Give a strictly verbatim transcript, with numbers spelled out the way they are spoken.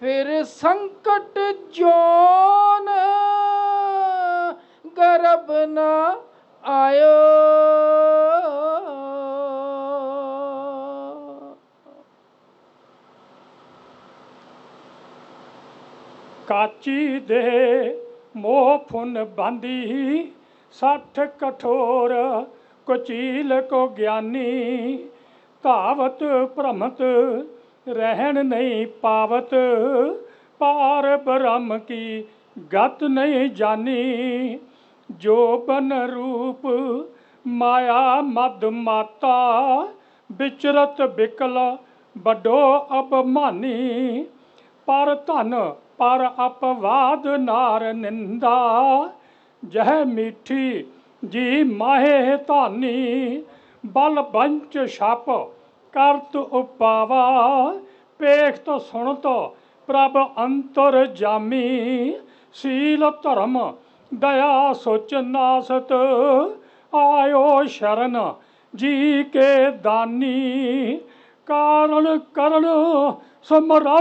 फिर संकट जोन गर्भ न आयो। काची दे मोह फुन बांधी सठ कठोर कुचील को ज्ञानी। धावत भ्रमत रहन नहीं पावत पार ब्रह्म की गत नहीं जानी। जो बन रूप माया मद माता विचरत बिकल बडो अभिमानी। पर धन पर अपवाद नार निंदा जह मीठी जी माहे धानी। बल बंच छप करत उपावा पेख तो सुन तो प्रभ अंतर जामी। सील धर्म दया सोच नासत आयो शरण जी के दानी। कारण करण समरा